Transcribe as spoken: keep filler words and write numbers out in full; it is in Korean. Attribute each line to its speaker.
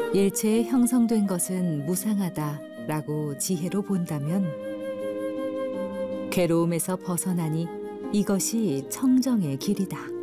Speaker 1: 일체에 형성된 것은 무상하다라고 지혜로 본다면 괴로움에서 벗어나니 이것이 청정의 길이다.